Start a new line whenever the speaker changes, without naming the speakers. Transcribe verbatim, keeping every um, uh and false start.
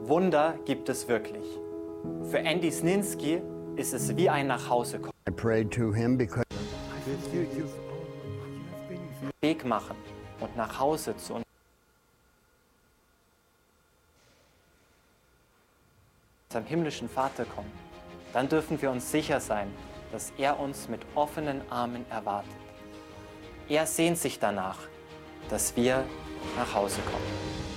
Wunder gibt es wirklich. Für Andy Sninski ist es wie ein Nachhausekommen.
I prayed to him because
Weg machen und nach Hause zu unserem himmlischen Vater kommen. Dann dürfen wir uns sicher sein, dass er uns mit offenen Armen erwartet. Er sehnt sich danach, dass wir nach Hause kommen.